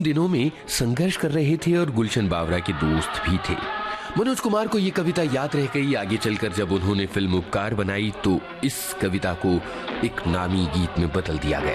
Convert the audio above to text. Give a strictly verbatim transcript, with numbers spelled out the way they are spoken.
दिनों में संघर्ष कर रहे थे और गुलशन बावरा के दोस्त भी थे। मनोज कुमार को ये कविता याद रह गई। आगे चलकर जब उन्होंने फिल्म उपकार बनाई तो इस कविता को एक नामी गीत में बदल दिया गया।